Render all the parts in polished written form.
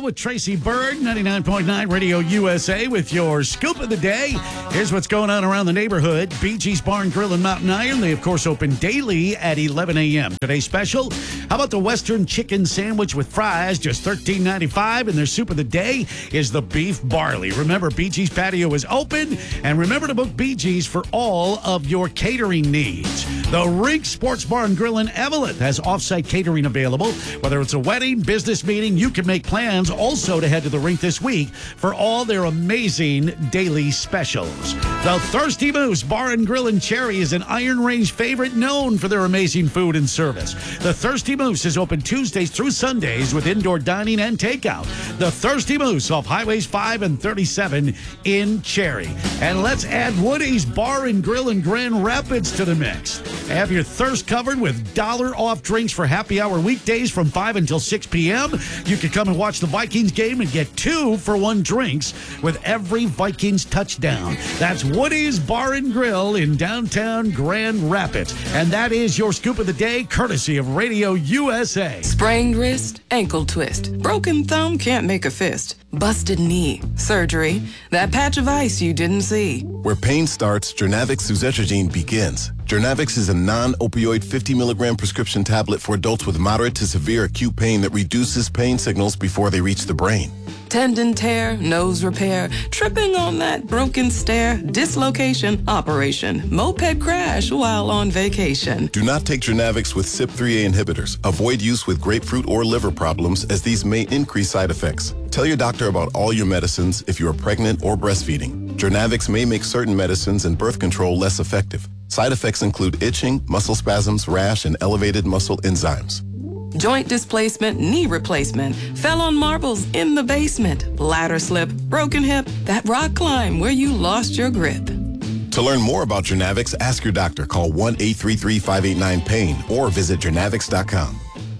with Tracy Bird, 99.9 Radio USA with your scoop of the day. Here's what's going on around the neighborhood. Bee Gees Bar and Grill in Mountain Iron. They, of course, open daily at 11 a.m. Today's special, how about the Western chicken sandwich with fries, just $13.95, and their soup of the day is the beef barley. Remember, Bee Gees Patio is open, and remember to book Bee Gees for all of your catering needs. The Rink Sports Bar and Grill in Evelyn has off-site catering available. Whether it's a wedding, business meeting, you can make plans also to head to the Rink this week for all their amazing daily specials. The Thirsty Moose Bar and Grill in Cherry is an Iron Range favorite known for their amazing food and service. The Thirsty Moose is open Tuesdays through Sundays with indoor dining and takeout. The Thirsty Moose off Highways 5 and 37 in Cherry. And let's add Woody's Bar and Grill in Grand Rapids to the mix. Have your thirst covered with $1 off drinks for happy hour weekdays from 5 until 6 p.m. You can come and watch the Vikings game and get 2-for-1 drinks with every Vikings touchdown. That's Woody's Bar and Grill in downtown Grand Rapids. And that is your scoop of the day, courtesy of Radio USA. Sprained wrist, ankle twist, broken thumb, can't make a fist, busted knee, surgery, that patch of ice you didn't see. Where pain starts, Jernavix suzetrigine begins. Jernavix is a non-opioid 50-milligram prescription tablet for adults with moderate to severe acute pain that reduces pain signals before they reach the brain. Tendon tear, nose repair, tripping on that broken stair, dislocation, operation, moped crash while on vacation. Do not take Jernavix with CYP3A inhibitors. Avoid use with grapefruit or liver problems, as these may increase side effects. Tell your doctor about all your medicines if you are pregnant or breastfeeding. Jernavix may make certain medicines and birth control less effective. Side effects include itching, muscle spasms, rash, and elevated muscle enzymes. Joint displacement, knee replacement, fell on marbles in the basement, ladder slip, broken hip, that rock climb where you lost your grip. To learn more about Jernavix, ask your doctor. Call 1-833-589-PAIN or visit jernavix.com.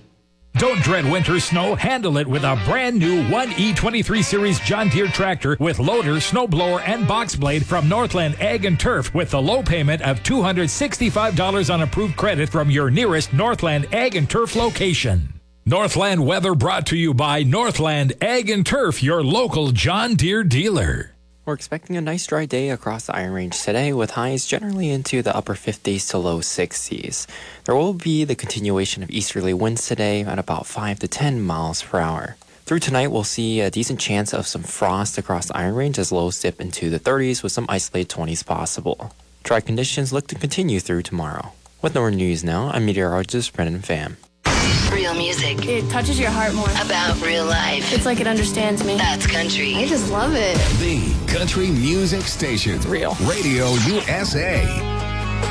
Don't dread winter snow. Handle it with a brand new 1E23 Series John Deere tractor with loader, snowblower, and box blade from Northland Ag and Turf with the low payment of $265 on approved credit from your nearest Northland Ag and Turf location. Northland weather brought to you by Northland Ag and Turf, your local John Deere dealer. We're expecting a nice dry day across the Iron Range today, with highs generally into the upper 50s to low 60s. There will be the continuation of easterly winds today at about 5 to 10 miles per hour. Through tonight, we'll see a decent chance of some frost across the Iron Range as lows dip into the 30s with some isolated 20s possible. Dry conditions look to continue through tomorrow. With more news now, I'm meteorologist Brendan Pham. Real music. It touches your heart more. About real life. It's like it understands me. That's country. I just love it. The country music station. It's real. Radio USA.